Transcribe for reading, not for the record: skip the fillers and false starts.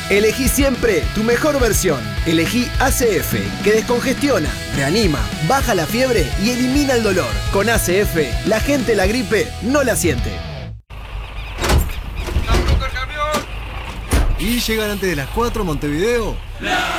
Elegí siempre tu mejor versión. Elegí ACF, que descongestiona, reanima, baja la fiebre y elimina el dolor. Con ACF, la gente la gripe no la siente. ¿Y llegan antes de las 4 Montevideo?